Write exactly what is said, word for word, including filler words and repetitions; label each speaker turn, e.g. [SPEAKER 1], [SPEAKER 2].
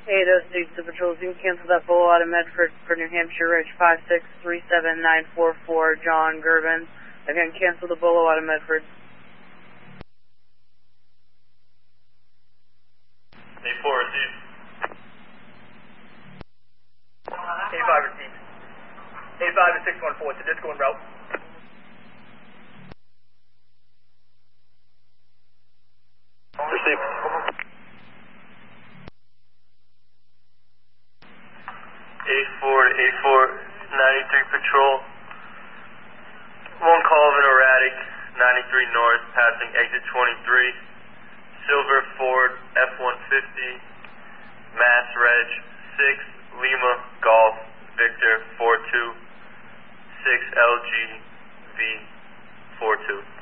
[SPEAKER 1] eight oh six, the patrols, you can cancel that Bolo out of Medford for New Hampshire Ridge five six three seven nine four four, John Gervin. Again, cancel the Bolo out of Medford.
[SPEAKER 2] A four received.
[SPEAKER 3] A five received. A five to six one four, it's a disco en route.
[SPEAKER 2] Received. A four to A four, ninety-three patrol. One call of an erratic, ninety-three north, passing exit twenty-three. Silver Ford F one fifty, Mass Reg six, Lima Golf Victor four two, six L G V four two.